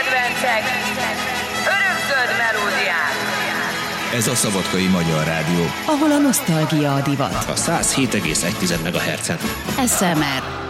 kedvencek, örökzöld melódiák. Ez a Szabadkai Magyar Rádió, ahol a nosztalgia a divat. A 107,1 MHz-en. SMR